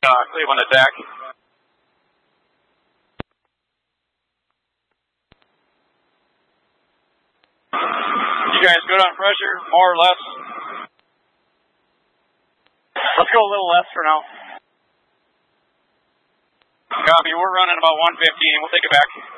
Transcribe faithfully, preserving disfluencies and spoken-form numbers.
Uh, Cleveland attack. You guys good on pressure, more or less? Let's go a little less for now. Copy, we're running about one fifteen. We'll take it back.